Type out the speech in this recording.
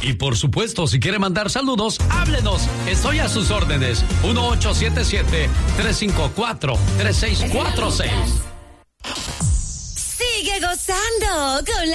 Y por supuesto, si quiere mandar saludos, háblenos. Estoy a sus órdenes. 1877-354-3646. Sigue gozando con